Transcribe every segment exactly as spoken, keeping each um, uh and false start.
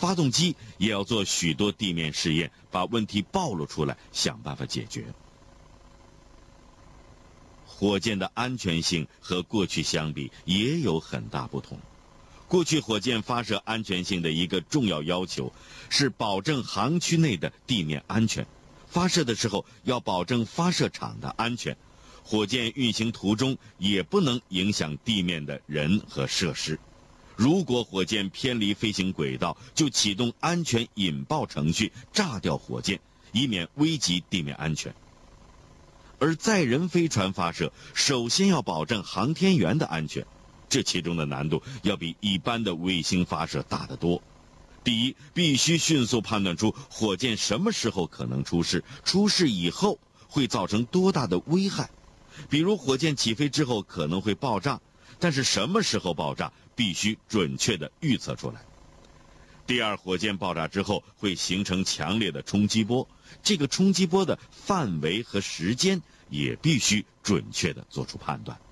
发动机也要做许多地面试验，把问题暴露出来，想办法解决。火箭的安全性和过去相比也有很大不同。过去火箭发射安全性的一个重要要求是保证航区内的地面安全，发射的时候要保证发射场的安全，火箭运行途中也不能影响地面的人和设施。如果火箭偏离飞行轨道，就启动安全引爆程序，炸掉火箭，以免危及地面安全。而载人飞船发射，首先要保证航天员的安全，这其中的难度要比一般的卫星发射大得多。第一，必须迅速判断出火箭什么时候可能出事，出事以后会造成多大的危害。比如火箭起飞之后可能会爆炸，但是什么时候爆炸必须准确地预测出来。第二，火箭爆炸之后会形成强烈的冲击波，这个冲击波的范围和时间也必须准确地做出判断。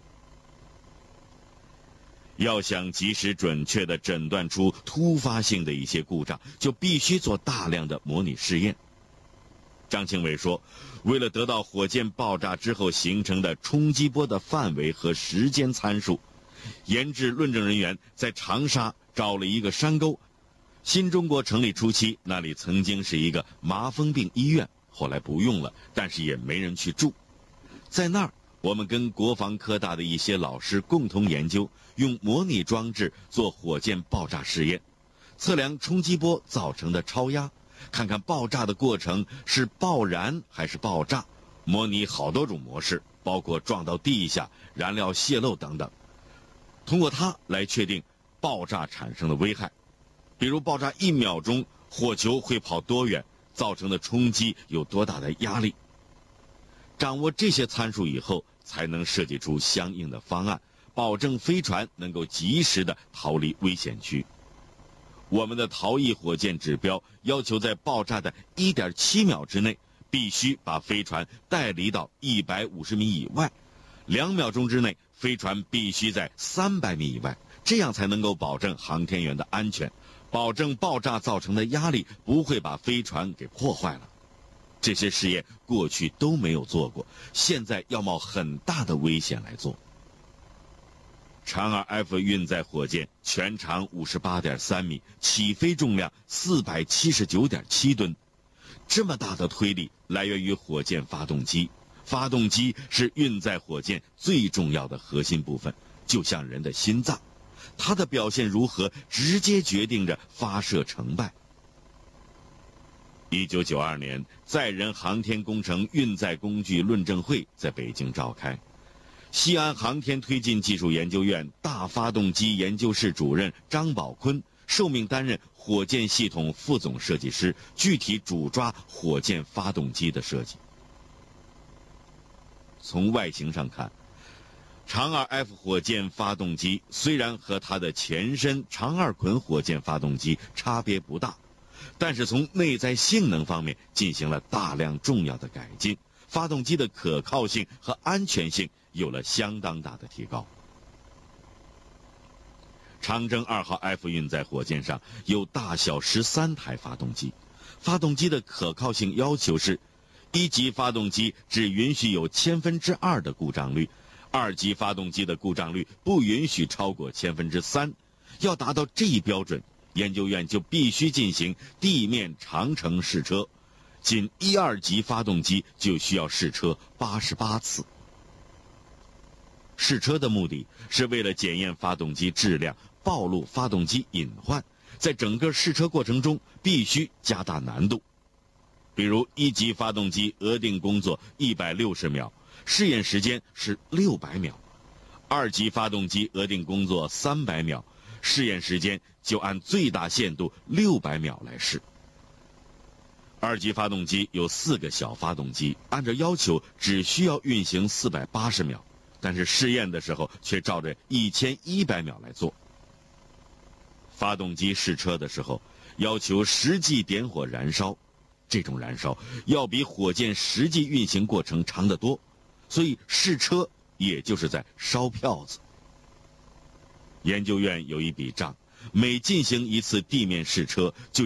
要想及时准确地诊断出突发性的一些故障，就必须做大量的模拟试验。张庆伟说，为了得到火箭爆炸之后形成的冲击波的范围和时间参数，研制论证人员在长沙找了一个山沟。新中国成立初期，那里曾经是一个麻风病医院，后来不用了，但是也没人去住。在那儿，我们跟国防科大的一些老师共同研究，用模拟装置做火箭爆炸试验，测量冲击波造成的超压，看看爆炸的过程是爆燃还是爆炸，模拟好多种模式，包括撞到地下、燃料泄漏等等。通过它来确定爆炸产生的危害，比如爆炸一秒钟，火球会跑多远，造成的冲击有多大的压力。掌握这些参数以后，才能设计出相应的方案，保证飞船能够及时地逃离危险区。我们的逃逸火箭指标要求在爆炸的 一点七秒之内，必须把飞船带离到一百五十米以外，两秒钟之内飞船必须在三百米以外，这样才能够保证航天员的安全，保证爆炸造成的压力不会把飞船给破坏了。这些试验过去都没有做过，现在要冒很大的危险来做。长二 F 运载火箭全长 五十八点三米，起飞重量 四百七十九点七吨。这么大的推力来源于火箭发动机，发动机是运载火箭最重要的核心部分，就像人的心脏，它的表现如何，直接决定着发射成败。一九九二年，载人航天工程运载工具论证会在北京召开。西安航天推进技术研究院大发动机研究室主任张宝坤受命担任火箭系统副总设计师，具体主抓火箭发动机的设计。从外形上看，长二 F 火箭发动机虽然和它的前身长二捆火箭发动机差别不大，但是从内在性能方面进行了大量重要的改进，发动机的可靠性和安全性有了相当大的提高。长征二号 F 运载火箭上有大小十三台发动机，发动机的可靠性要求是：一级发动机只允许有千分之二的故障率，二级发动机的故障率不允许超过千分之三。要达到这一标准，研究院就必须进行地面长程试车，仅一二级发动机就需要试车八十八次。试车的目的是为了检验发动机质量，暴露发动机隐患，在整个试车过程中必须加大难度。比如一级发动机额定工作一百六十秒，试验时间是六百秒；二级发动机额定工作三百秒，试验时间就按最大限度六百秒来试。二级发动机有四个小发动机，按照要求只需要运行四百八十秒，但是试验的时候却照着一千一百秒来做。发动机试车的时候要求实际点火燃烧，这种燃烧要比火箭实际运行过程长得多，所以试车也就是在烧票子。研究院有一笔账，每进行一次地面试车就